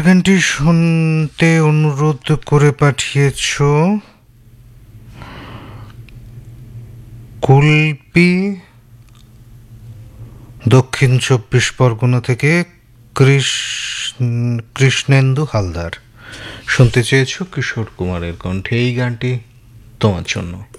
গানটি শুনতে অনুরোধ করে পাঠিয়েছ কুলপি, দক্ষিণ 24 পরগনা থেকে কৃষ্ণেন্দু হালদার। শুনতে চেয়েছ কিশোর কুমারের কণ্ঠে এই গানটি তোমার জন্য।